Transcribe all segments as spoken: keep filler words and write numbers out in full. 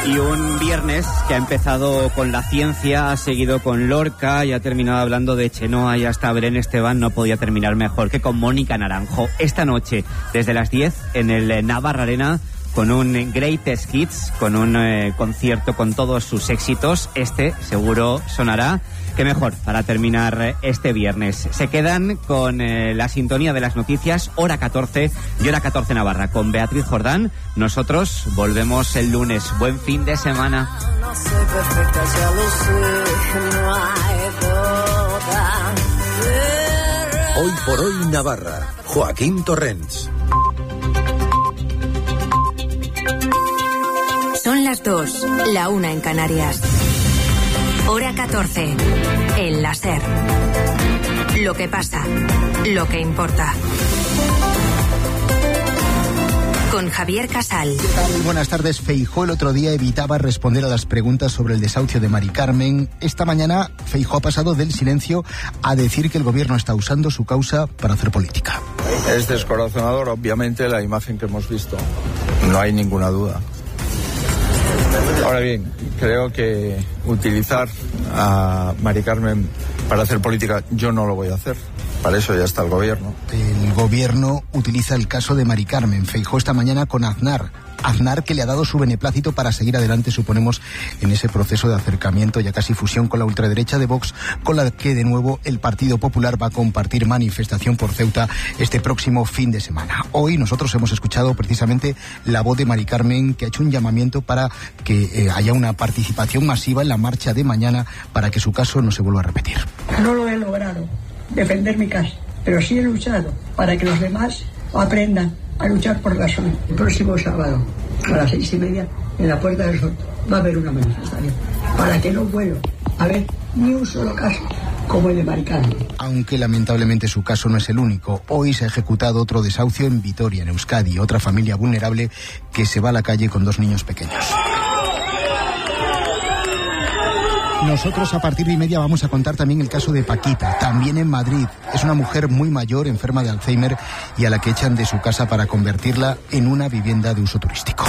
Y un viernes que ha empezado con la ciencia, ha seguido con Lorca y ha terminado hablando de Chenoa y hasta Belén Esteban no podía terminar mejor que con Mónica Naranjo. Esta noche, desde las diez, en el Navarra Arena, con un Greatest Hits, con un eh, concierto con todos sus éxitos. Este seguro sonará. Qué mejor para terminar este viernes. Se quedan con eh, la sintonía de las noticias, hora catorce y hora catorce Navarra, con Beatriz Jordán. Nosotros volvemos el lunes. Buen fin de semana. No soy perfecta, ya lo sé, no hay boda. Hoy por hoy Navarra, Joaquín Torrents. Son las dos, la una en Canarias. Hora catorce, el láser. Lo que pasa, lo que importa. Con Javier Casal. ¿Qué tal? Muy buenas tardes. Feijóo el otro día evitaba responder a las preguntas sobre el desahucio de Mari Carmen. Esta mañana Feijóo ha pasado del silencio a decir que el gobierno está usando su causa para hacer política. Es descorazonador, obviamente, la imagen que hemos visto. No hay ninguna duda. Ahora bien, creo que utilizar a Mari Carmen para hacer política, yo no lo voy a hacer. Para eso ya está el gobierno. El gobierno utiliza el caso de Mari Carmen. Feijóo esta mañana con Aznar. Aznar, que le ha dado su beneplácito para seguir adelante, suponemos, en ese proceso de acercamiento, ya casi fusión con la ultraderecha de Vox, con la que de nuevo el Partido Popular va a compartir manifestación por Ceuta este próximo fin de semana. Hoy nosotros hemos escuchado precisamente la voz de Mari Carmen, que ha hecho un llamamiento para que eh, haya una participación masiva en la marcha de mañana para que su caso no se vuelva a repetir. No lo he logrado, defender mi caso, pero sí he luchado para que los demás aprendan a luchar por la suya. El próximo sábado, a las seis y media, en la Puerta del Sol, va a haber una manifestación para que no vuelva a haber ni un solo caso como el de Mari Carmen. Aunque lamentablemente su caso no es el único. Hoy se ha ejecutado otro desahucio en Vitoria, en Euskadi, otra familia vulnerable que se va a la calle con dos niños pequeños. Nosotros a partir de y media vamos a contar también el caso de Paquita, también en Madrid. Es una mujer muy mayor, enferma de Alzheimer, y a la que echan de su casa para convertirla en una vivienda de uso turístico.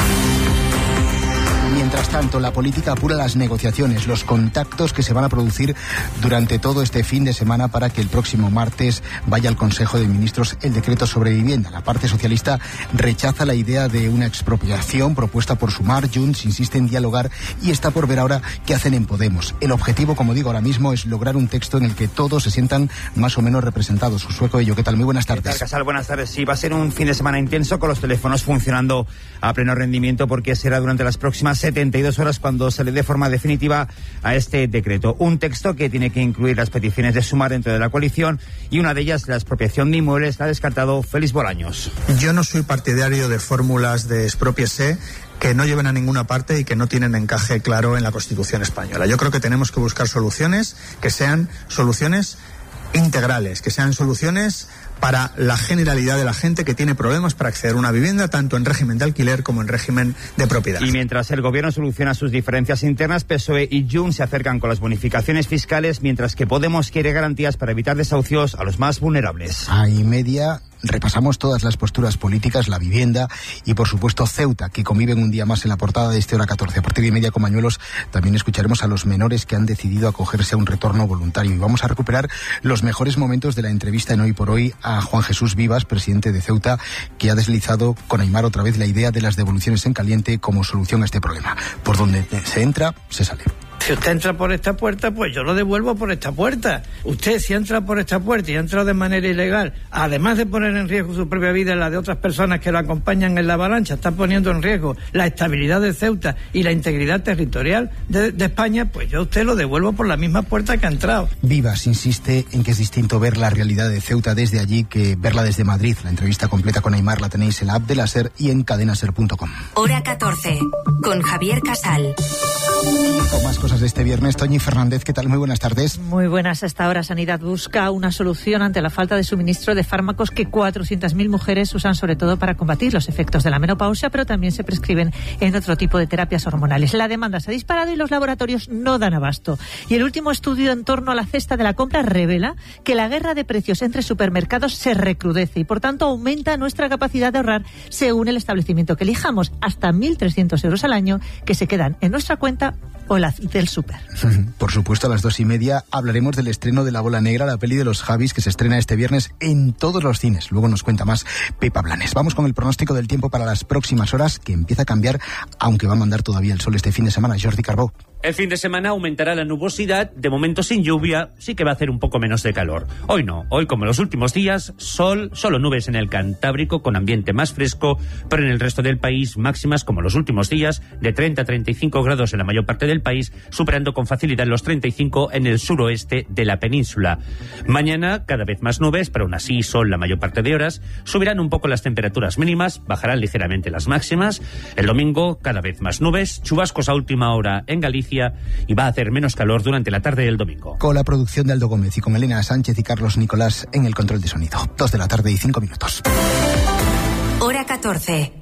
Mientras tanto, la política apura las negociaciones, los contactos que se van a producir durante todo este fin de semana para que el próximo martes vaya al Consejo de Ministros el decreto sobre vivienda. La parte socialista rechaza la idea de una expropiación propuesta por Sumar. Junts insiste en dialogar y está por ver ahora qué hacen en Podemos. El objetivo, como digo ahora mismo, es lograr un texto en el que todos se sientan más o menos representados. Sueco Ello, ¿qué tal? Muy buenas tardes. ¿Qué tal, Casal? Buenas tardes. Sí, va a ser un fin de semana intenso con los teléfonos funcionando a pleno rendimiento porque será durante las próximas setenta y dos horas cuando se le dé forma definitiva a este decreto. Un texto que tiene que incluir las peticiones de Sumar dentro de la coalición y una de ellas, la expropiación de inmuebles, la ha descartado Félix Bolaños. Yo no soy partidario de fórmulas de expropiese que no lleven a ninguna parte y que no tienen encaje claro en la Constitución española. Yo creo que tenemos que buscar soluciones que sean soluciones integrales, que sean soluciones para la generalidad de la gente que tiene problemas para acceder a una vivienda, tanto en régimen de alquiler como en régimen de propiedad. Y mientras el gobierno soluciona sus diferencias internas, P S O E y Junts se acercan con las bonificaciones fiscales, mientras que Podemos quiere garantías para evitar desahucios a los más vulnerables. A y media repasamos todas las posturas políticas, la vivienda y, por supuesto, Ceuta, que conviven un día más en la portada de este Hora catorce. A partir de y media, con Mañuelos, también escucharemos a los menores que han decidido acogerse a un retorno voluntario. Y vamos a recuperar los mejores momentos de la entrevista en Hoy por Hoy a Juan Jesús Vivas, presidente de Ceuta, que ha deslizado con Aimar otra vez la idea de las devoluciones en caliente como solución a este problema. Por donde se entra, se sale. Si usted entra por esta puerta, pues yo lo devuelvo por esta puerta. Usted, si entra por esta puerta y ha entrado de manera ilegal, además de poner en riesgo su propia vida y la de otras personas que lo acompañan en la avalancha, está poniendo en riesgo la estabilidad de Ceuta y la integridad territorial de, de España, pues yo a usted lo devuelvo por la misma puerta que ha entrado. Vivas insiste en que es distinto ver la realidad de Ceuta desde allí que verla desde Madrid. La entrevista completa con Aimar la tenéis en la app de la SER y en cadenaser punto com. Hora catorce, con Javier Casal. Con más cosas de este viernes, Toñi Fernández, ¿qué tal? Muy buenas tardes. Muy buenas. Hasta ahora Sanidad busca una solución ante la falta de suministro de fármacos que cuatrocientas mil mujeres usan sobre todo para combatir los efectos de la menopausia, pero también se prescriben en otro tipo de terapias hormonales. La demanda se ha disparado y los laboratorios no dan abasto. Y el último estudio en torno a la cesta de la compra revela que la guerra de precios entre supermercados se recrudece y por tanto aumenta nuestra capacidad de ahorrar según el establecimiento que elijamos, hasta mil trescientos euros al año que se quedan en nuestra cuenta o la del súper. Por supuesto, a las dos y media hablaremos del estreno de La Bola Negra, la peli de los Javis, que se estrena este viernes en todos los cines. Luego nos cuenta más Pepa Blanes. Vamos con el pronóstico del tiempo para las próximas horas, que empieza a cambiar, aunque va a mandar todavía el sol este fin de semana. Jordi Carbó. El fin de semana aumentará la nubosidad, de momento sin lluvia, sí que va a hacer un poco menos de calor. Hoy no, hoy como los últimos días, sol, solo nubes en el Cantábrico con ambiente más fresco, pero en el resto del país máximas como los últimos días, de treinta a treinta y cinco grados en la mayor parte del país, superando con facilidad los treinta y cinco en el suroeste de la península. Mañana cada vez más nubes, pero aún así sol la mayor parte de horas, subirán un poco las temperaturas mínimas, bajarán ligeramente las máximas. El domingo cada vez más nubes, chubascos a última hora en Galicia, y va a hacer menos calor durante la tarde del domingo. Con la producción de Aldo Gómez y con Elena Sánchez y Carlos Nicolás en el control de sonido. Dos de la tarde y cinco minutos. Hora catorce.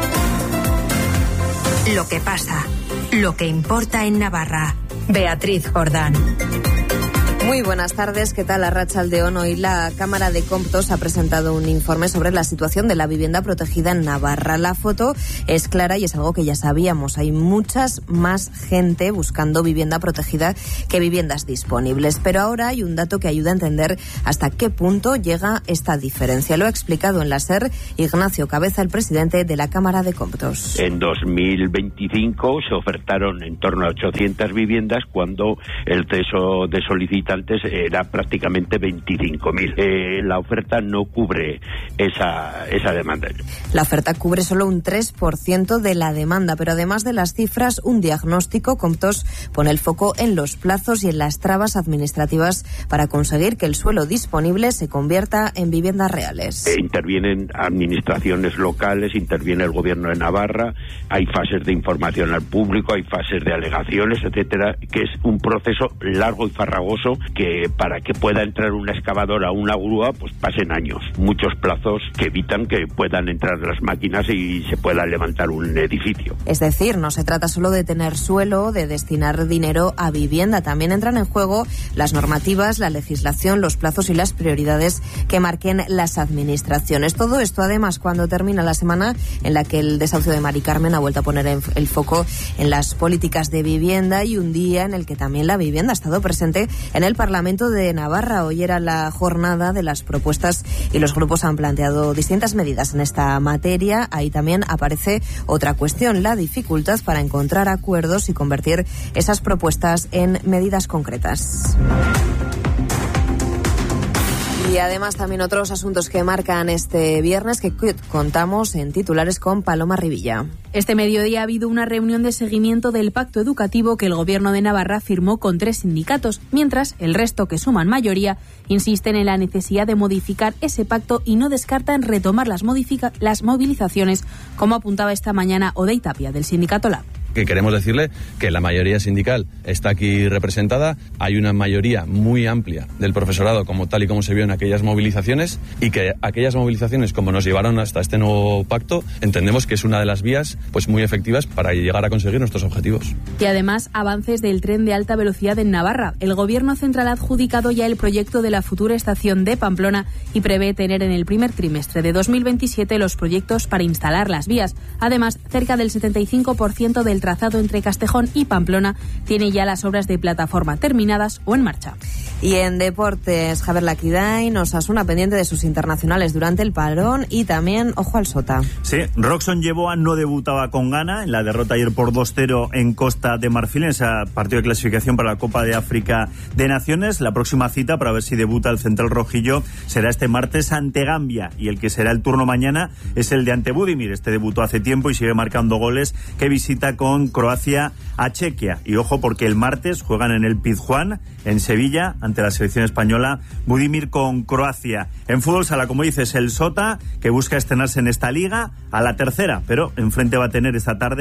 Lo que pasa, lo que importa en Navarra. Beatriz Jordán. Muy buenas tardes, ¿qué tal? Arratsaldeon. Hoy la Cámara de Comptos ha presentado un informe sobre la situación de la vivienda protegida en Navarra. La foto es clara y es algo que ya sabíamos. Hay muchas más gente buscando vivienda protegida que viviendas disponibles. Pero ahora hay un dato que ayuda a entender hasta qué punto llega esta diferencia. Lo ha explicado en la SER Ignacio Cabeza, el presidente de la Cámara de Comptos. En dos mil veinticinco se ofertaron en torno a ochocientas viviendas cuando el censo de solicitantes era prácticamente veinticinco mil. Eh, la oferta no cubre esa, esa demanda. La oferta cubre solo un tres por ciento de la demanda, pero además de las cifras, un diagnóstico. Comptos pone el foco en los plazos y en las trabas administrativas para conseguir que el suelo disponible se convierta en viviendas reales. Eh, intervienen administraciones locales, interviene el gobierno de Navarra, hay fases de información al público, hay fases de alegaciones, etcétera, que es un proceso largo y farragoso que para que pueda entrar una excavadora o una grúa, pues pasen años. Muchos plazos que evitan que puedan entrar las máquinas y se pueda levantar un edificio. Es decir, no se trata solo de tener suelo, de destinar dinero a vivienda. También entran en juego las normativas, la legislación, los plazos y las prioridades que marquen las administraciones. Todo esto, además, cuando termina la semana en la que el desahucio de Mari Carmen ha vuelto a poner el foco en las políticas de vivienda y un día en el que también la vivienda ha estado presente en el Parlamento de Navarra. Hoy era la jornada de las propuestas y los grupos han planteado distintas medidas en esta materia. Ahí también aparece otra cuestión, la dificultad para encontrar acuerdos y convertir esas propuestas en medidas concretas. Y además también otros asuntos que marcan este viernes que contamos en titulares con Paloma Rivilla. Este mediodía ha habido una reunión de seguimiento del pacto educativo que el Gobierno de Navarra firmó con tres sindicatos, mientras el resto, que suman mayoría, insisten en la necesidad de modificar ese pacto y no descartan retomar las, modifica- las movilizaciones, como apuntaba esta mañana Odey Tapia, del sindicato Lab. Que queremos decirle que la mayoría sindical está aquí representada, hay una mayoría muy amplia del profesorado, como tal y como se vio en aquellas movilizaciones, y que aquellas movilizaciones, como nos llevaron hasta este nuevo pacto, entendemos que es una de las vías pues muy efectivas para llegar a conseguir nuestros objetivos. Y además, avances del tren de alta velocidad en Navarra. El Gobierno central ha adjudicado ya el proyecto de la futura estación de Pamplona y prevé tener en el primer trimestre de dos mil veintisiete los proyectos para instalar las vías. Además, cerca del setenta y cinco por ciento del trazado entre Castejón y Pamplona tiene ya las obras de plataforma terminadas o en marcha. Y en deportes, Javier Laquidain, Osasuna pendiente de sus internacionales durante el parón y también ojo al Sota. Sí, Roxon Yeboah no debutaba con gana en la derrota ayer por dos cero en Costa de Marfil, en ese partido de clasificación para la Copa de África de Naciones. La próxima cita para ver si debuta el central rojillo será este martes ante Gambia, y el que será el turno mañana es el de ante Budimir. Este debutó hace tiempo y sigue marcando goles, que visita con Croacia a Chequia. Y ojo, porque el martes juegan en el Pizjuán, en Sevilla, ante la selección española, Budimir con Croacia. En fútbol sala, como dices, el Sota, que busca estrenarse en esta liga a la tercera, pero enfrente va a tener esta tarde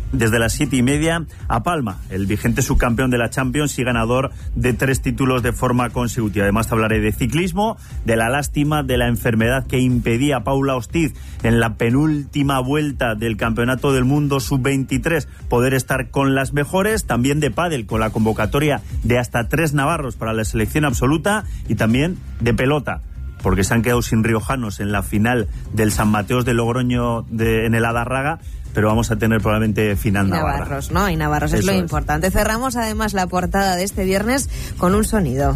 desde las siete y media a Palma, el vigente subcampeón de la Champions y ganador de tres títulos de forma consecutiva. Además hablaré de ciclismo, de la lástima de la enfermedad que impedía a Paula Ostiz en la penúltima vuelta del Campeonato del Mundo sub veintitrés poder estar con las mejores, también de pádel con la convocatoria de hasta tres navarros para la selección absoluta y también de pelota, porque se han quedado sin riojanos en la final del San Mateos de Logroño de, en el Adarraga, pero vamos a tener probablemente final Navarra. Navarros, ¿no? Y Navarros es lo importante. Cerramos además la portada de este viernes con un sonido.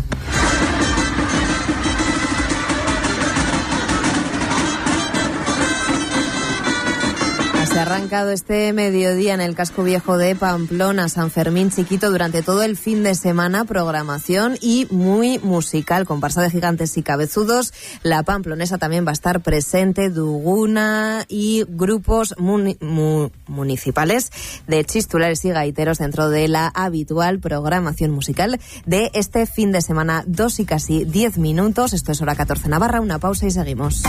Se ha arrancado este mediodía en el casco viejo de Pamplona, San Fermín Chiquito, durante todo el fin de semana, programación y muy musical, comparsa de gigantes y cabezudos. La pamplonesa también va a estar presente, Duguna y grupos muni- mu- municipales de chistulares y gaiteros dentro de la habitual programación musical de este fin de semana. Dos y casi diez minutos, esto es Hora catorce Navarra, una pausa y seguimos.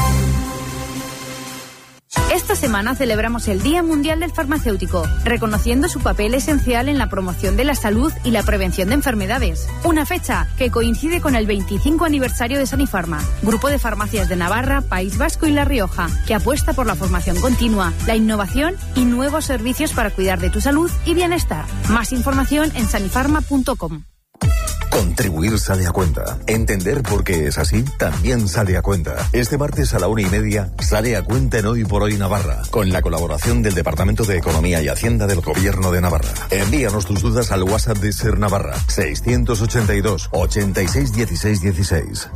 Esta semana celebramos el Día Mundial del Farmacéutico, reconociendo su papel esencial en la promoción de la salud y la prevención de enfermedades. Una fecha que coincide con el veinticinco aniversario de Sanifarma, grupo de farmacias de Navarra, País Vasco y La Rioja, que apuesta por la formación continua, la innovación y nuevos servicios para cuidar de tu salud y bienestar. Más información en sanifarma punto com. Contribuir sale a cuenta. Entender por qué es así también sale a cuenta. Este martes a la una y media sale a cuenta en Hoy por Hoy Navarra, con la colaboración del Departamento de Economía y Hacienda del Gobierno de Navarra. Envíanos tus dudas al WhatsApp de Ser Navarra, seiscientos ochenta y dos, ochenta y seis, dieciséis, dieciséis.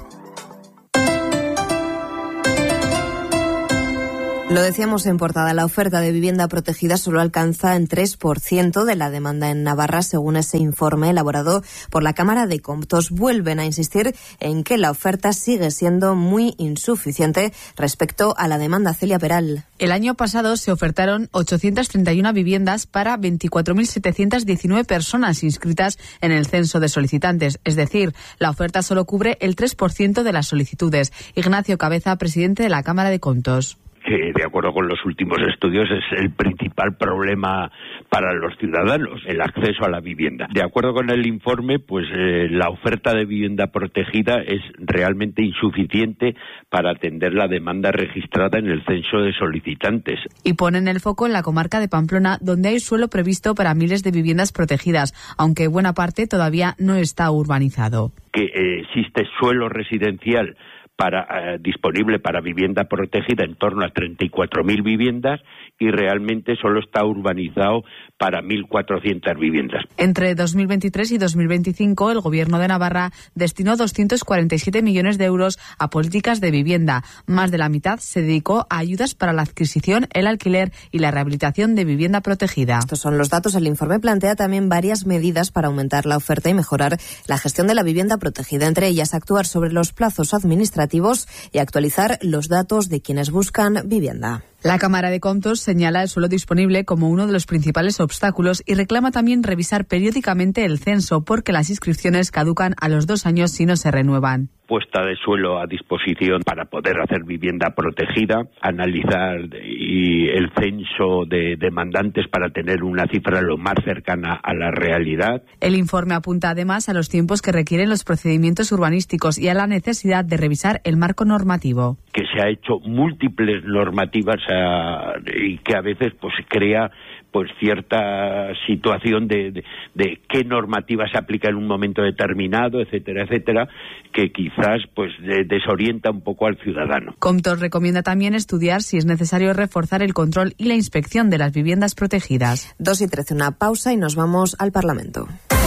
Lo decíamos en portada, la oferta de vivienda protegida solo alcanza el tres por ciento de la demanda en Navarra, según ese informe elaborado por la Cámara de Comptos. Vuelven a insistir en que la oferta sigue siendo muy insuficiente respecto a la demanda. Celia Peral. El año pasado se ofertaron ochocientas treinta y una viviendas para veinticuatro mil setecientas diecinueve personas inscritas en el censo de solicitantes. Es decir, la oferta solo cubre el tres por ciento de las solicitudes. Ignacio Cabeza, presidente de la Cámara de Comptos. Que de acuerdo con los últimos estudios es el principal problema para los ciudadanos, el acceso a la vivienda. De acuerdo con el informe, pues eh, la oferta de vivienda protegida es realmente insuficiente para atender la demanda registrada en el censo de solicitantes. Y ponen el foco en la comarca de Pamplona, donde hay suelo previsto para miles de viviendas protegidas, aunque buena parte todavía no está urbanizado. Que eh, existe suelo residencial para eh, disponible para vivienda protegida en torno a treinta y cuatro mil viviendas y realmente solo está urbanizado para mil cuatrocientas viviendas. Entre dos mil veintitrés y dos mil veinticinco, el Gobierno de Navarra destinó doscientos cuarenta y siete millones de euros a políticas de vivienda. Más de la mitad se dedicó a ayudas para la adquisición, el alquiler y la rehabilitación de vivienda protegida. Estos son los datos. El informe plantea también varias medidas para aumentar la oferta y mejorar la gestión de la vivienda protegida. Entre ellas, actuar sobre los plazos administrativos y actualizar los datos de quienes buscan vivienda. La Cámara de Comptos señala el suelo disponible como uno de los principales obstáculos y reclama también revisar periódicamente el censo porque las inscripciones caducan a los dos años si no se renuevan. Puesta de suelo a disposición para poder hacer vivienda protegida, analizar y el censo de demandantes para tener una cifra lo más cercana a la realidad. El informe apunta además a los tiempos que requieren los procedimientos urbanísticos y a la necesidad de revisar el marco normativo. Que se ha hecho múltiples normativas uh, y que a veces pues crea pues cierta situación de, de, de qué normativa se aplica en un momento determinado, etcétera, etcétera, que quizás pues de, desorienta un poco al ciudadano. Comptos recomienda también estudiar si es necesario reforzar el control y la inspección de las viviendas protegidas. Dos y trece, una pausa y nos vamos al Parlamento.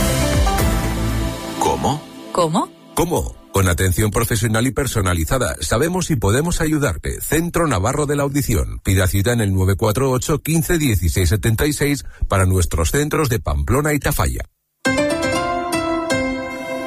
¿Cómo? ¿Cómo? ¿Cómo? Con atención profesional y personalizada. Sabemos y podemos ayudarte. Centro Navarro de la Audición. Pida cita en el nueve cuatro ocho, quince, dieciséis setenta y seis para nuestros centros de Pamplona y Tafalla.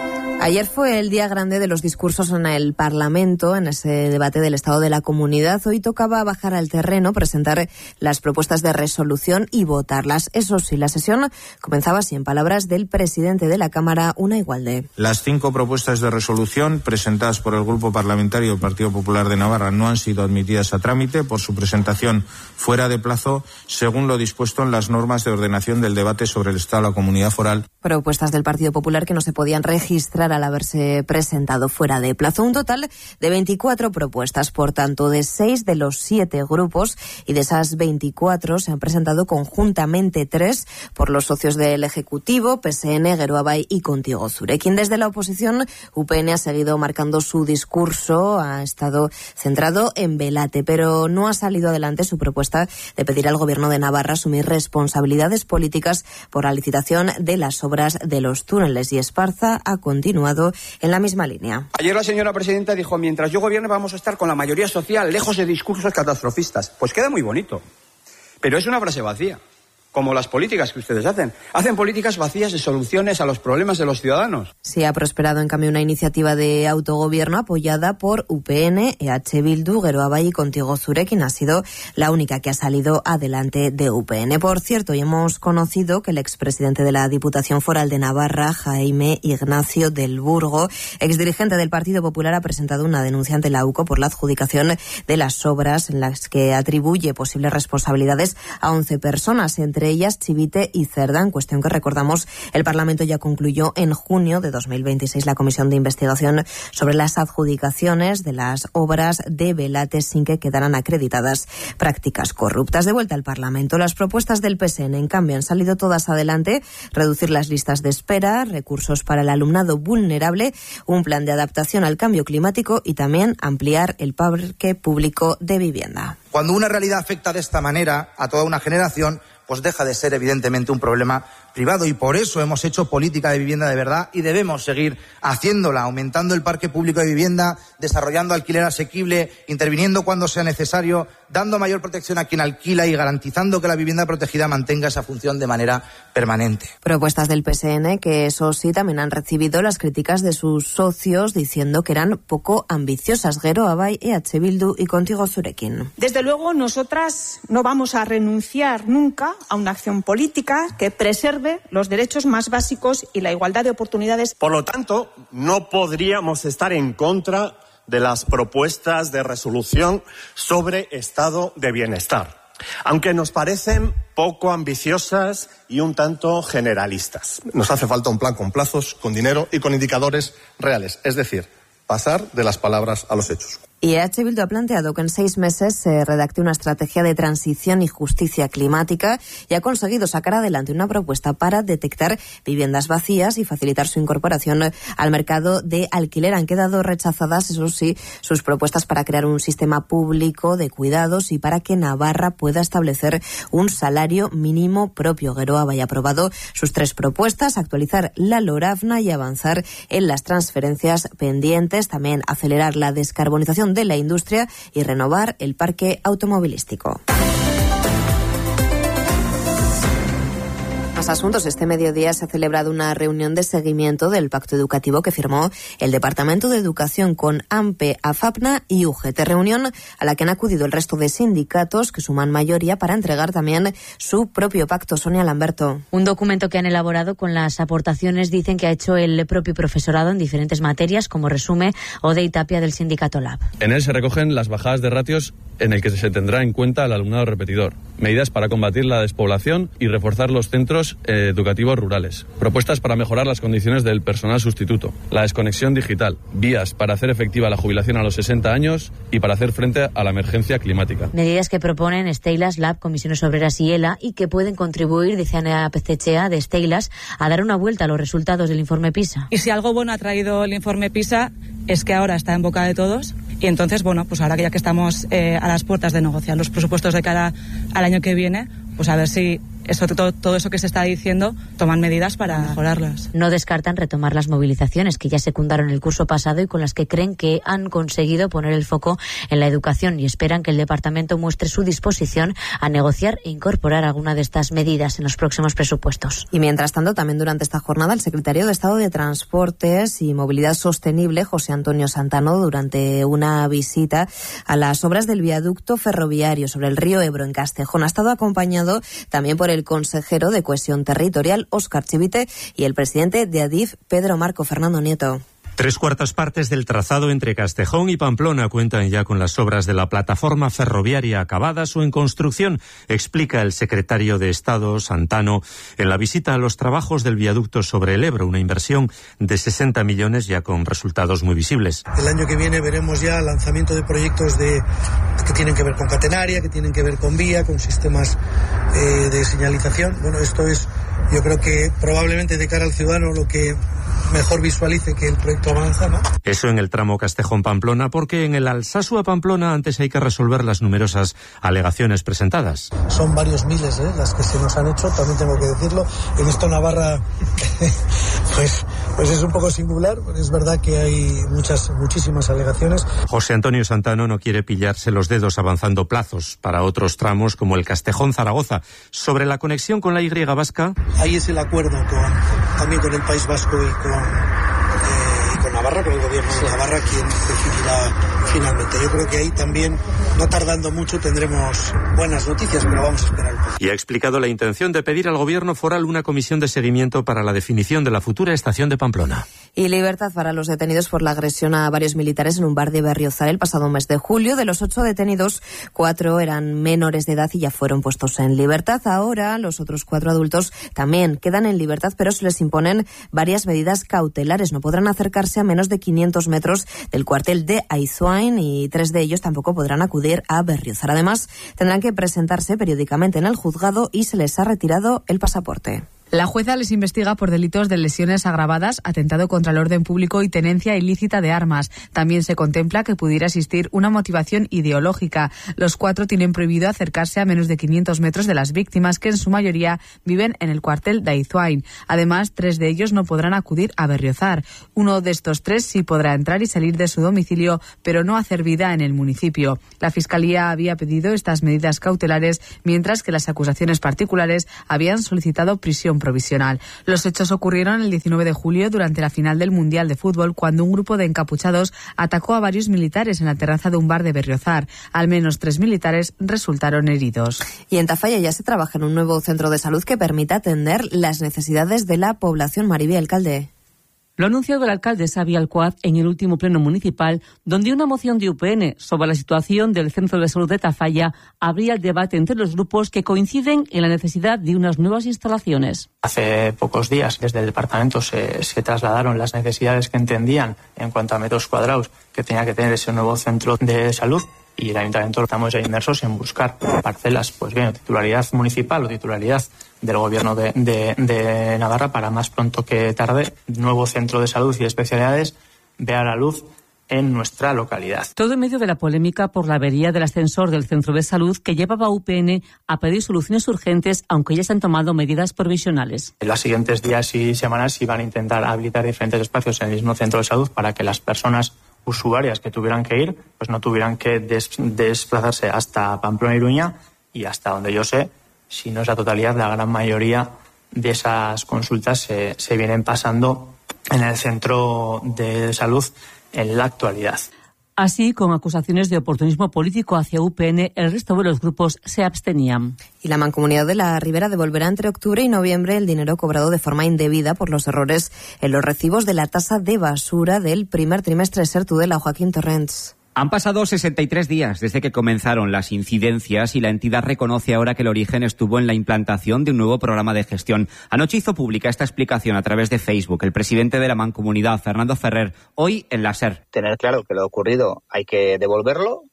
Ayer fue el día grande de los discursos en el Parlamento, en ese debate del Estado de la Comunidad. Hoy tocaba bajar al terreno, presentar las propuestas de resolución y votarlas. Eso sí, la sesión comenzaba así, en palabras del presidente de la Cámara, Unai Gualde. Las cinco propuestas de resolución presentadas por el Grupo Parlamentario del Partido Popular de Navarra no han sido admitidas a trámite por su presentación fuera de plazo, según lo dispuesto en las normas de ordenación del debate sobre el Estado de la Comunidad Foral. Propuestas del Partido Popular que no se podían registrar al haberse presentado fuera de plazo. Un total de veinticuatro propuestas, por tanto, de seis de los siete grupos, y de esas veinticuatro se han presentado conjuntamente tres por los socios del Ejecutivo, P S N, Geroa Bai y Contigo Zurekin. Desde la oposición, U P N ha seguido marcando su discurso, ha estado centrado en Belate, pero no ha salido adelante su propuesta de pedir al Gobierno de Navarra asumir responsabilidades políticas por la licitación de las obras de los túneles, y Esparza ha continuado en la misma línea. Ayer la señora presidenta dijo: mientras yo gobierne vamos a estar con la mayoría social, lejos de discursos catastrofistas. Pues queda muy bonito, pero es una frase vacía, como las políticas que ustedes hacen. Hacen políticas vacías de soluciones a los problemas de los ciudadanos. Sí, ha prosperado en cambio una iniciativa de autogobierno apoyada por U P N, E H Bildu, Geroa Bai y Contigo Zurekin. Ha sido la única que ha salido adelante de U P N. Por cierto, y hemos conocido que el expresidente de la Diputación Foral de Navarra, Jaime Ignacio del Burgo, exdirigente del Partido Popular, ha presentado una denuncia ante la U C O por la adjudicación de las obras en las que atribuye posibles responsabilidades a once personas, entre ellas Chivite y Cerdán, cuestión que, recordamos, el Parlamento ya concluyó en junio de dos mil veintiséis la comisión de investigación sobre las adjudicaciones de las obras de Belate sin que quedaran acreditadas prácticas corruptas. De vuelta al Parlamento, las propuestas del P S N, en cambio, han salido todas adelante: reducir las listas de espera, recursos para el alumnado vulnerable, un plan de adaptación al cambio climático y también ampliar el parque público de vivienda. Cuando una realidad afecta de esta manera a toda una generación, pues deja de ser evidentemente un problema privado, y por eso hemos hecho política de vivienda de verdad y debemos seguir haciéndola, aumentando el parque público de vivienda, desarrollando alquiler asequible, interviniendo cuando sea necesario, dando mayor protección a quien alquila y garantizando que la vivienda protegida mantenga esa función de manera permanente. Propuestas del P S N que, eso sí, también han recibido las críticas de sus socios, diciendo que eran poco ambiciosas. Geroa Bai, E H Bildu y Contigo Zurekin. Desde luego, nosotras no vamos a renunciar nunca a una acción política que preserve los derechos más básicos y la igualdad de oportunidades. Por lo tanto, no podríamos estar en contra de las propuestas de resolución sobre estado de bienestar, aunque nos parecen poco ambiciosas y un tanto generalistas. Nos hace falta un plan con plazos, con dinero y con indicadores reales, es decir, pasar de las palabras a los hechos. Y E H Bildu ha planteado que en seis meses se redacte una estrategia de transición y justicia climática, y ha conseguido sacar adelante una propuesta para detectar viviendas vacías y facilitar su incorporación al mercado de alquiler. Han quedado rechazadas, eso sí, sus propuestas para crear un sistema público de cuidados y para que Navarra pueda establecer un salario mínimo propio. Geroa Bai ha aprobado sus tres propuestas: actualizar la LORAFNA y avanzar en las transferencias pendientes, también acelerar la descarbonización de la industria y renovar el parque automovilístico. Más asuntos. Este mediodía se ha celebrado una reunión de seguimiento del pacto educativo que firmó el Departamento de Educación con AMPE, AFAPNA y U G T. Reunión a la que han acudido el resto de sindicatos, que suman mayoría, para entregar también su propio pacto. Sonia Lamberto. Un documento que han elaborado con las aportaciones, dicen, que ha hecho el propio profesorado en diferentes materias, como resume Odey Tapia del sindicato Lab. En él se recogen las bajadas de ratios en el que se tendrá en cuenta al alumnado repetidor, medidas para combatir la despoblación y reforzar los centros eh, educativos rurales, propuestas para mejorar las condiciones del personal sustituto, la desconexión digital, vías para hacer efectiva la jubilación a los sesenta años y para hacer frente a la emergencia climática. Medidas que proponen Steilas, Lab, Comisiones Obreras y ELA, y que pueden contribuir, dice Ana Pezechea de Steilas, a dar una vuelta a los resultados del informe PISA. Y si algo bueno ha traído el informe PISA es que ahora está en boca de todos, y entonces, bueno, pues ahora que ya que estamos eh, a las puertas de negociar los presupuestos de cara al año que viene, pues a ver si eso, todo, todo eso que se está diciendo, toman medidas para mejorarlas. No descartan retomar las movilizaciones que ya secundaron el curso pasado y con las que creen que han conseguido poner el foco en la educación, y esperan que el departamento muestre su disposición a negociar e incorporar alguna de estas medidas en los próximos presupuestos. Y mientras tanto, también durante esta jornada, el secretario de Estado de Transportes y Movilidad Sostenible, José Antonio Santano, durante una visita a las obras del viaducto ferroviario sobre el río Ebro en Castejón, ha estado acompañado también por el consejero de Cohesión Territorial, Óscar Chivite, y el presidente de Adif, Pedro Marco Fernando Nieto. Tres cuartas partes del trazado entre Castejón y Pamplona cuentan ya con las obras de la plataforma ferroviaria acabadas o en construcción, explica el secretario de Estado, Santano, en la visita a los trabajos del viaducto sobre el Ebro, una inversión de sesenta millones ya con resultados muy visibles. El año que viene veremos ya el lanzamiento de proyectos de, que tienen que ver con catenaria, que tienen que ver con vía, con sistemas eh, de señalización. Bueno, esto es, yo creo que probablemente de cara al ciudadano lo que mejor visualice que el proyecto avanza, ¿no? Eso en el tramo Castejón-Pamplona, porque en el Alsasua-Pamplona antes hay que resolver las numerosas alegaciones presentadas. Son varios miles ¿eh? las que se nos han hecho, también tengo que decirlo. En esto Navarra pues, pues es un poco singular, es verdad que hay muchas, muchísimas alegaciones. José Antonio Santano no quiere pillarse los dedos avanzando plazos para otros tramos como el Castejón-Zaragoza. Sobre la conexión con la Y vasca... Ahí es el acuerdo con, también con el País Vasco y con... Eh, y con Navarra, con el gobierno de Navarra, quien decidirá finalmente. Yo creo que ahí también, no tardando mucho, tendremos buenas noticias, pero vamos a esperar un poco. Y ha explicado la intención de pedir al gobierno foral una comisión de seguimiento para la definición de la futura estación de Pamplona. Y libertad para los detenidos por la agresión a varios militares en un bar de Berriozar el pasado mes de julio. De los ocho detenidos, cuatro eran menores de edad y ya fueron puestos en libertad. Ahora los otros cuatro adultos también quedan en libertad, pero se les imponen varias medidas cautelares. No podrán acercarse a menos de quinientos metros del cuartel de Aizuain y tres de ellos tampoco podrán acudir a Berriozar. Además, tendrán que presentarse periódicamente en el juzgado y se les ha retirado el pasaporte. La jueza les investiga por delitos de lesiones agravadas, atentado contra el orden público y tenencia ilícita de armas. También se contempla que pudiera existir una motivación ideológica. Los cuatro tienen prohibido acercarse a menos de quinientos metros de las víctimas, que en su mayoría viven en el cuartel de Aizuain. Además, tres de ellos no podrán acudir a Berriozar. Uno de estos tres sí podrá entrar y salir de su domicilio, pero no hacer vida en el municipio. La Fiscalía había pedido estas medidas cautelares, mientras que las acusaciones particulares habían solicitado prisión provisional. Los hechos ocurrieron el diecinueve de julio durante la final del Mundial de Fútbol, cuando un grupo de encapuchados atacó a varios militares en la terraza de un bar de Berriozar. Al menos tres militares resultaron heridos. Y en Tafalla ya se trabaja en un nuevo centro de salud que permita atender las necesidades de la población. Maribel, alcalde. Lo ha anunciado el alcalde Xavi Alcoaz en el último pleno municipal, donde una moción de U P N sobre la situación del Centro de Salud de Tafalla abría el debate entre los grupos que coinciden en la necesidad de unas nuevas instalaciones. Hace pocos días desde el departamento se, se trasladaron las necesidades que entendían en cuanto a metros cuadrados que tenía que tener ese nuevo centro de salud. Y el ayuntamiento estamos ya inmersos en buscar parcelas, pues bien, titularidad municipal o titularidad del gobierno de, de, de Navarra para más pronto que tarde, nuevo centro de salud y especialidades vea la luz en nuestra localidad. Todo en medio de la polémica por la avería del ascensor del centro de salud que llevaba a U P N a pedir soluciones urgentes, aunque ya se han tomado medidas provisionales. En los siguientes días y semanas iban a intentar habilitar diferentes espacios en el mismo centro de salud para que las personas usuarias que tuvieran que ir, pues no tuvieran que des- desplazarse hasta Pamplona y Iruña, y hasta donde yo sé, si no es la totalidad, la gran mayoría de esas consultas se, se vienen pasando en el centro de salud en la actualidad. Así, con acusaciones de oportunismo político hacia U P N, el resto de los grupos se abstenían. Y la Mancomunidad de la Ribera devolverá entre octubre y noviembre el dinero cobrado de forma indebida por los errores en los recibos de la tasa de basura del primer trimestre de Ser Tudela. Joaquín Torrents. Han pasado sesenta y tres días desde que comenzaron las incidencias y la entidad reconoce ahora que el origen estuvo en la implantación de un nuevo programa de gestión. Anoche hizo pública esta explicación a través de Facebook el presidente de la Mancomunidad, Fernando Ferrer, hoy en la SER. Tener claro que lo ocurrido hay que devolverlo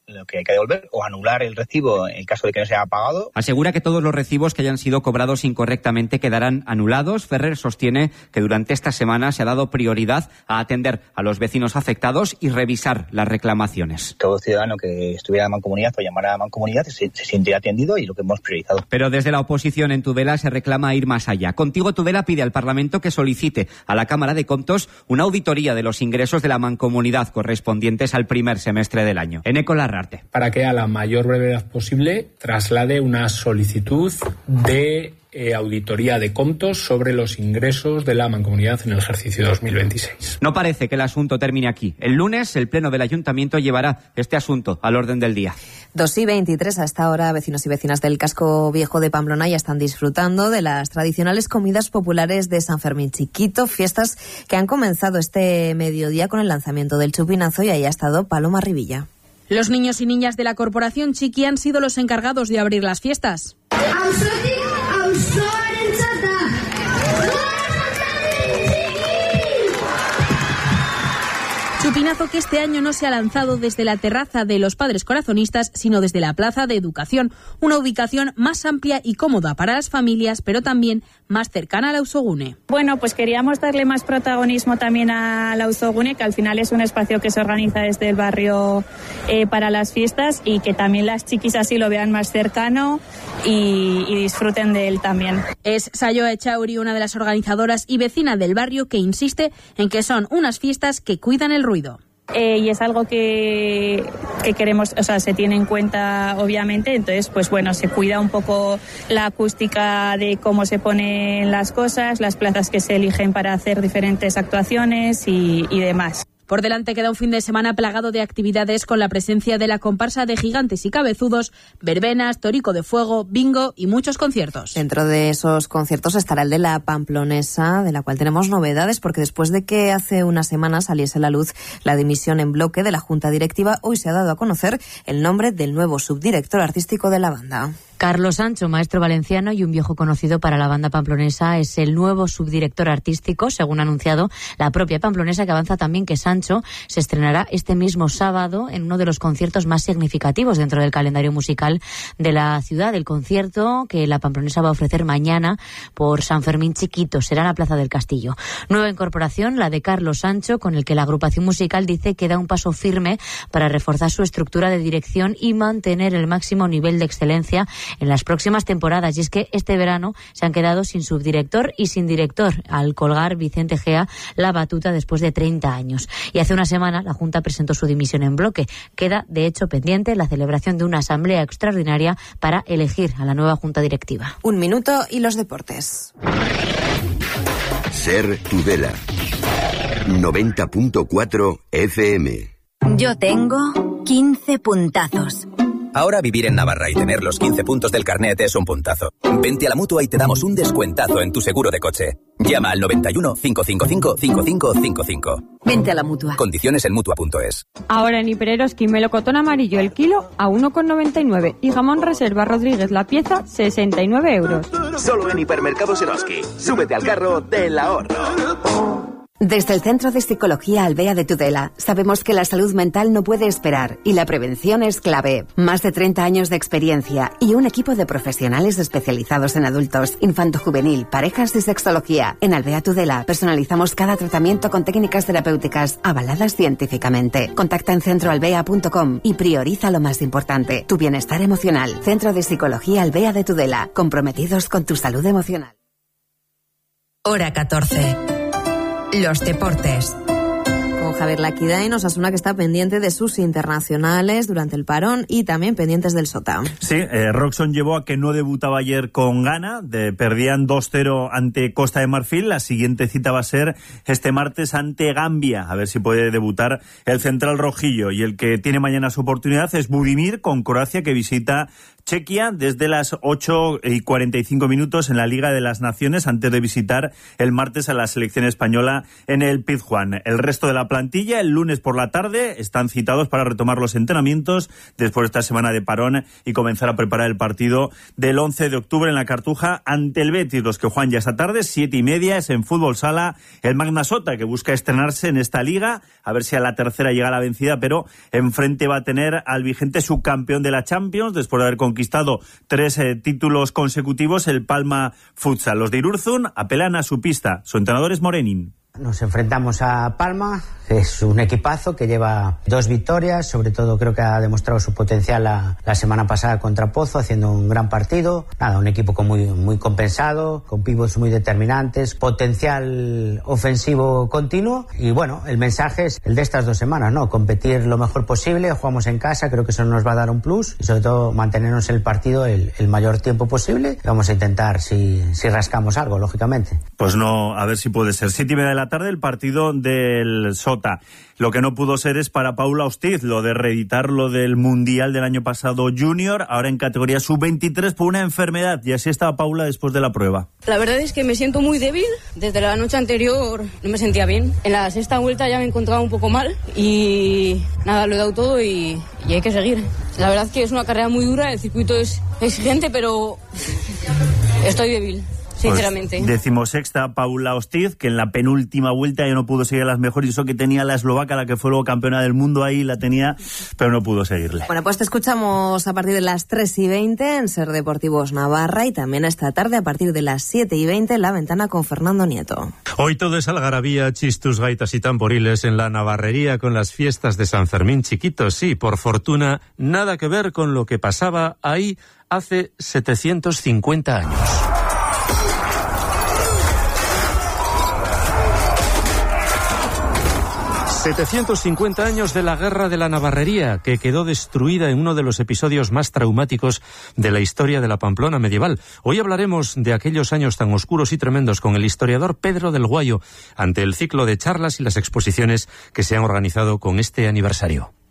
lo que hay que devolver o anular el recibo en el caso de que no se haya pagado. Asegura que todos los recibos que hayan sido cobrados incorrectamente quedarán anulados. Ferrer sostiene que durante esta semana se ha dado prioridad a atender a los vecinos afectados y revisar las reclamaciones. Todo ciudadano que estuviera en la mancomunidad o llamara a la mancomunidad se, se sentirá atendido y lo que hemos priorizado. Pero desde la oposición en Tudela se reclama ir más allá. Contigo Tudela pide al Parlamento que solicite a la Cámara de Comptos una auditoría de los ingresos de la mancomunidad correspondientes al primer semestre del año. Eneco Larrarte. Para que a la mayor brevedad posible traslade una solicitud de eh, auditoría de comptos sobre los ingresos de la mancomunidad en el ejercicio dos mil veintiséis. No parece que el asunto termine aquí. El lunes el Pleno del Ayuntamiento llevará este asunto al orden del día. dos y veintitrés a esta hora, vecinos y vecinas del casco viejo de Pamplona ya están disfrutando de las tradicionales comidas populares de San Fermín Chiquito, fiestas que han comenzado este mediodía con el lanzamiento del chupinazo y ahí ha estado Paloma Rivilla. Los niños y niñas de la Corporación Chiqui han sido los encargados de abrir las fiestas. Chupinazo que este año no se ha lanzado desde la terraza de los Padres Corazonistas, sino desde la Plaza de Educación, una ubicación más amplia y cómoda para las familias, pero también más cercana al Auzogune. Bueno, pues queríamos darle más protagonismo también al Auzogune, que al final es un espacio que se organiza desde el barrio eh, para las fiestas y que también las chiquis así lo vean más cercano y, y disfruten de él también. Es Sayoa Echauri, una de las organizadoras y vecina del barrio, que insiste en que son unas fiestas que cuidan el ruido. Eh, y es algo que, que queremos, o sea, se tiene en cuenta obviamente, entonces pues bueno, se cuida un poco la acústica de cómo se ponen las cosas, las plazas que se eligen para hacer diferentes actuaciones y, y demás. Por delante queda un fin de semana plagado de actividades con la presencia de la comparsa de Gigantes y Cabezudos, verbenas, torico de fuego, bingo y muchos conciertos. Dentro de esos conciertos estará el de la Pamplonesa, de la cual tenemos novedades, porque después de que hace una semana saliese a la luz la dimisión en bloque de la Junta Directiva, hoy se ha dado a conocer el nombre del nuevo subdirector artístico de la banda. Carlos Sancho, maestro valenciano y un viejo conocido para la banda pamplonesa, es el nuevo subdirector artístico, según ha anunciado la propia Pamplonesa, que avanza también que Sancho se estrenará este mismo sábado en uno de los conciertos más significativos dentro del calendario musical de la ciudad. El concierto que la Pamplonesa va a ofrecer mañana por San Fermín Chiquito será en la Plaza del Castillo. Nueva incorporación, la de Carlos Sancho, con el que la agrupación musical dice que da un paso firme para reforzar su estructura de dirección y mantener el máximo nivel de excelencia en las próximas temporadas. Y es que este verano se han quedado sin subdirector y sin director al colgar Vicente Gea la batuta después de treinta años. Y hace una semana la Junta presentó su dimisión en bloque. Queda, de hecho, pendiente la celebración de una asamblea extraordinaria para elegir a la nueva Junta Directiva. Un minuto y los deportes. Ser Tudela. noventa punto cuatro F M. Yo tengo quince puntazos. Ahora vivir en Navarra y tener los quince puntos del carnet es un puntazo. Vente a la Mutua y te damos un descuentazo en tu seguro de coche. Llama al noventa y uno, cinco cinco cinco, cinco cinco cinco cinco. Vente a la Mutua. Condiciones en Mutua punto es. Ahora en Hipereroski melocotón amarillo el kilo a uno con noventa y nueve y jamón reserva Rodríguez la pieza sesenta y nueve euros. Solo en Hipermercados Eroski. Súbete al carro del ahorro. Desde el Centro de Psicología Albea de Tudela, sabemos que la salud mental no puede esperar y la prevención es clave. Más de treinta años de experiencia y un equipo de profesionales especializados en adultos, infanto-juvenil, parejas y sexología. En Albea Tudela personalizamos cada tratamiento con técnicas terapéuticas avaladas científicamente. Contacta en centro albea punto com y prioriza lo más importante, tu bienestar emocional. Centro de Psicología Albea de Tudela, comprometidos con tu salud emocional. Hora catorce. Los deportes. Con Javier Laquidain, Osasuna, que está pendiente de sus internacionales durante el parón y también pendientes del Sota. Sí, eh, Roxon llevó a que no debutaba ayer con Ghana, de, perdían dos cero ante Costa de Marfil. La siguiente cita va a ser este martes ante Gambia, a ver si puede debutar el central rojillo. Y el que tiene mañana su oportunidad es Budimir con Croacia, que visita Chequia desde las ocho y cuarenta y cinco minutos en la Liga de las Naciones antes de visitar el martes a la selección española en el Pizjuán. El resto de la plantilla el lunes por la tarde están citados para retomar los entrenamientos después de esta semana de parón y comenzar a preparar el partido del once de octubre en la Cartuja ante el Betis. Los que juegan ya esta tarde, siete y media, es en Fútbol Sala el Magna Sota, que busca estrenarse en esta liga, a ver si a la tercera llega la vencida, pero enfrente va a tener al vigente subcampeón de la Champions después de haber conquistado tres eh, títulos consecutivos, el Palma Futsal. Los de Irurzun apelan a su pista. Su entrenador es Morenin. Nos enfrentamos a Palma, que es un equipazo que lleva dos victorias, sobre todo creo que ha demostrado su potencial la, la semana pasada contra Pozo, haciendo un gran partido. Nada, un equipo con muy, muy compensado, con pivots muy determinantes, potencial ofensivo continuo. Y bueno, el mensaje es el de estas dos semanas, ¿no? Competir lo mejor posible, jugamos en casa, creo que eso nos va a dar un plus y sobre todo mantenernos en el partido el, el mayor tiempo posible. Vamos a intentar si, si rascamos algo, lógicamente. Pues no, a ver si puede ser. Siete y media de la tarde el partido del Sota. Lo que no pudo ser es para Paula Ostiz, lo de reeditar lo del Mundial del año pasado Junior, ahora en categoría sub veintitrés por una enfermedad, y así estaba Paula después de la prueba. La verdad es que me siento muy débil, desde la noche anterior no me sentía bien, en la sexta vuelta ya me encontraba un poco mal y nada, lo he dado todo y, y hay que seguir. La verdad que es una carrera muy dura, el circuito es exigente, pero estoy débil. Sinceramente. Pues, decimosexta Paula Ostiz, que en la penúltima vuelta ya no pudo seguir a las mejores, y eso que tenía la eslovaca, la que fue luego campeona del mundo, ahí la tenía, pero no pudo seguirle. Bueno, pues te escuchamos a partir de las tres y veinte en Ser Deportivos Navarra y también esta tarde a partir de las siete y veinte en La Ventana con Fernando Nieto. Hoy todo es algarabía, chistus, gaitas y tamboriles en la Navarrería con las fiestas de San Fermín chiquitos. Sí, por fortuna, nada que ver con lo que pasaba ahí hace setecientos cincuenta años. setecientos cincuenta años de la Guerra de la Navarrería, que quedó destruida en uno de los episodios más traumáticos de la historia de la Pamplona medieval. Hoy hablaremos de aquellos años tan oscuros y tremendos con el historiador Pedro del Guayo, ante el ciclo de charlas y las exposiciones que se han organizado con este aniversario.